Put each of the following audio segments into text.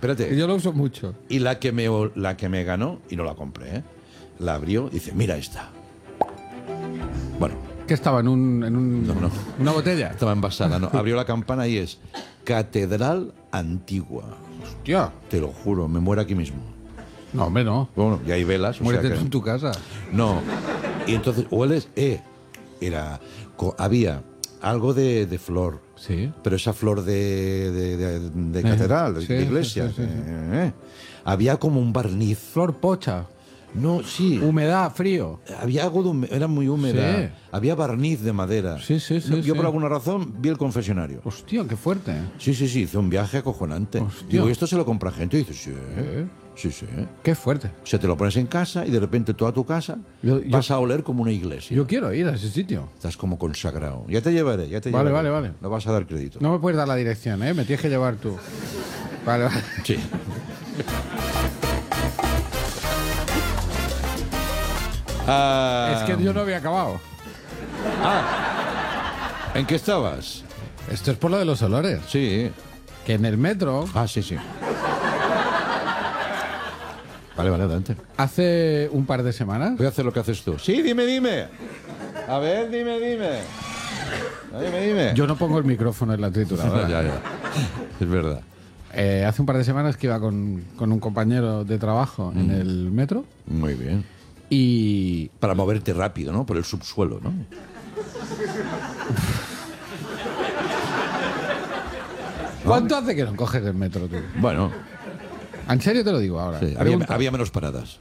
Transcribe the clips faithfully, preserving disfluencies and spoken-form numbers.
espérate. Yo lo uso mucho. Y la que me, la que me ganó, y no la compré, ¿eh? La abrió y dice, mira esta. Bueno. ¿Qué estaba? ¿En, un, en un, No, no. una botella? Estaba envasada, ¿no? Abrió la campana y es Catedral Antigua. Hostia. Te lo juro, me muero aquí mismo. No, hombre, no. Bueno, y hay velas. O Muérete sea que... en tu casa. No. Y entonces, hueles, eh, era, co- había algo de, de flor. Sí. Pero esa flor de, de, de- de catedral, de, sí, de iglesia. sí, sí, sí. eh, eh. Había como un barniz. Flor pocha. No, sí. Humedad, frío. Había algo de hume- era muy húmeda. Sí. Había barniz de madera. Sí, sí, sí, No, yo sí. por alguna razón vi el confesionario. Hostia, qué fuerte. Sí, sí, sí, hice un viaje acojonante. Hostia. Digo, ¿y esto se lo compra gente? Y dices, sí, ¿Eh? sí, sí. Qué fuerte. O sea, te lo pones en casa y de repente toda tu casa Yo- yo- vas a oler como una iglesia. Yo quiero ir a ese sitio. Estás como consagrado. Ya te llevaré, ya te Vale, llevaré. vale, vale. No vas a dar crédito. No me puedes dar la dirección, ¿eh? Me tienes que llevar tú. Vale, vale. Sí. Ah, Es que yo no había acabado. ¿En qué estabas? Esto es por lo de los olores. Sí. Que en el metro, Ah, sí, sí. Vale, vale, adelante. hace un par de semanas, Voy a hacer lo que haces tú. Sí, dime, dime. A ver, dime, dime. Dime, dime. yo no pongo el micrófono en la trituradora. ya, ya. Es verdad. Eh, hace un par de semanas que iba con, con un compañero de trabajo en el metro Muy bien. y... Para moverte rápido, ¿no? Por el subsuelo, ¿no? ¿Cuánto hace que no coges el metro, tú? Bueno, En serio te lo digo ahora. sí, había, Pregunta. había menos paradas.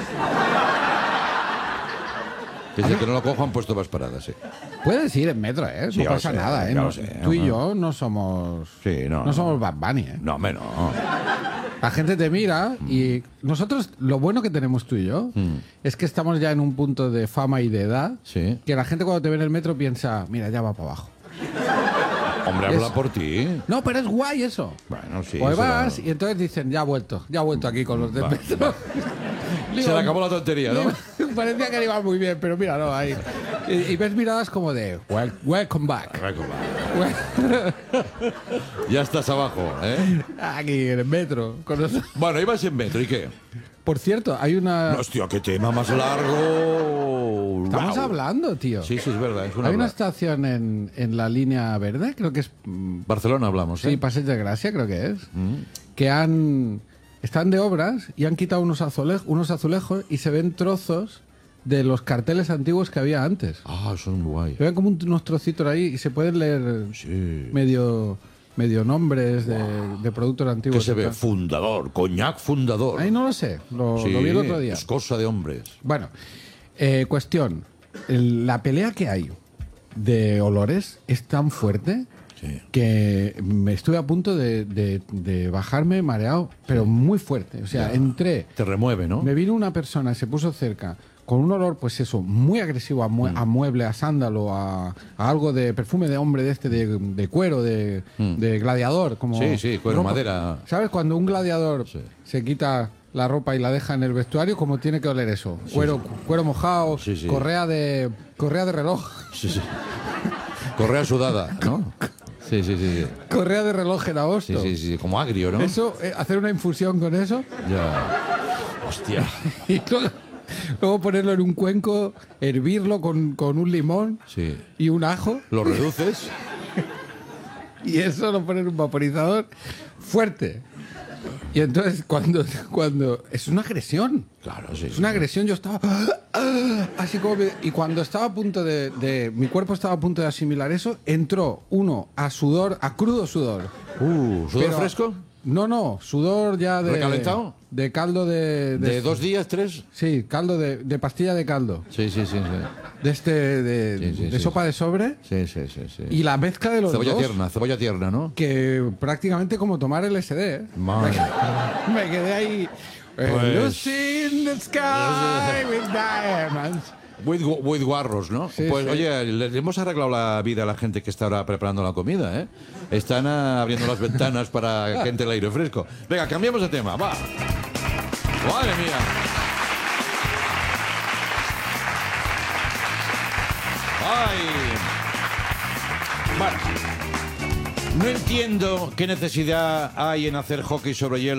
Desde que no lo cojo han puesto más paradas, sí. Puedes ir en metro, ¿eh? Sí, No ya lo pasa sé, nada, ¿eh? ya No- lo sé, tú y ajá. yo no somos... Sí, no, No no. somos Bad Bunny, ¿eh? No, menos. La gente te mira y nosotros, lo bueno que tenemos tú y yo, es que estamos ya en un punto de fama y de edad, Sí. que la gente cuando te ve en el metro piensa, mira, ya va para abajo. Hombre, habla Es- por ti. No, pero es guay eso. Bueno, sí. Pues será- vas y entonces dicen, ya ha vuelto, ya ha vuelto aquí con los del Va, metro. Digo, Se le acabó la tontería, ¿no? digo, parecía que le iba muy bien, pero mira, no, ahí. Y, y ves miradas como de, "Wel- welcome back. Ya estás abajo, ¿eh? Aquí en el metro. Con los- Bueno, ibas en metro, ¿y qué? Por cierto, hay una... Hostia, qué tema más largo. Estamos Guau. hablando, tío. Sí, sí, es verdad. Es una Hay una bla- estación en, en la línea verde, creo que es... mm, Barcelona hablamos, ¿eh? Sí, Passeig de Gracia, creo que es. Que han... Están de obras y han quitado unos, azulejos, unos azulejos y se ven trozos de los carteles antiguos que había antes. Ah, son guay. Se ven como un- unos trocitos ahí y se pueden leer Sí. medio, medio nombres de, de productos ¿Qué antiguos. se y ve? tal. Fundador, coñac fundador. Ahí no lo sé, lo, Sí, lo vi el otro día. es cosa de hombres. Bueno, eh, cuestión. El- la pelea que hay de olores es tan fuerte Sí. que me estuve a punto de, de- de bajarme mareado, pero muy fuerte. O sea, Ya. entré, Te remueve, ¿no? me vino una persona, se puso cerca, con un olor, pues eso, muy agresivo a, mue- a mueble, a sándalo, a, a algo de perfume de hombre de este, de, de cuero, de, de gladiador. Como Sí, sí, cuero, ropa. madera. ¿Sabes? Cuando un gladiador Sí. se quita la ropa y la deja en el vestuario, ¿cómo tiene que oler eso? Cuero, cuero mojado, Sí, sí. correa de correa de reloj. Sí, sí. Correa sudada, ¿no? Sí, sí, sí. sí. Correa de reloj en Sí, agosto. sí, sí. Como agrio, ¿no? Eso, eh, hacer una infusión con eso Ya. Hostia. y luego, luego ponerlo en un cuenco, hervirlo con, con un limón Sí. y un ajo Lo reduces. y eso lo poner en un vaporizador fuerte. Y entonces cuando, cuando... Es una agresión. Claro, sí. Es una agresión, yo estaba así como... me- Y cuando estaba a punto de, de... Mi cuerpo estaba a punto de asimilar eso, entró uno a sudor, a crudo sudor. Uh, ¿sudor Pero- fresco? No, no, sudor ya de... ¿Recalentado? De caldo de... ¿De dos días, tres? Sí, caldo de, de pastilla de caldo. Sí, sí, sí. Sí, De este... De, Sí, sí, de sí. sopa de sobre. sí, sí. sí, sí. Y la mezcla de los Cebolla dos... tierna, cebolla tierna, ¿no? Que prácticamente como tomar L S D, ¿eh? Madre. Me quedé ahí... eh, Pues- Lucy in the sky with diamonds. With, with guarros, ¿no? Sí, pues sí. oye, le hemos arreglado la vida a la gente que está ahora preparando la comida, ¿eh? Están ah, abriendo las ventanas para que entre el aire fresco. Venga, cambiamos de tema, va. Madre mía. Ay. Bueno. No entiendo qué necesidad hay en hacer hockey sobre hielo